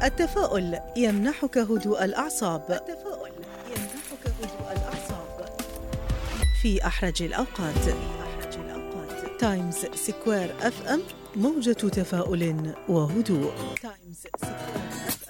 التفاؤل يمنحك هدوء الأعصاب. في أحرج الأوقات. تايمز سكوير FM، موجة تفاؤل وهدوء.